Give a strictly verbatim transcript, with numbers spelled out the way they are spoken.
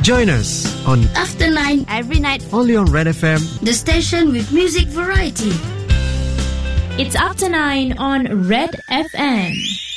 Join us on After Nine every night, only on Red F M, the station with music variety. It's After Nine on Red F M.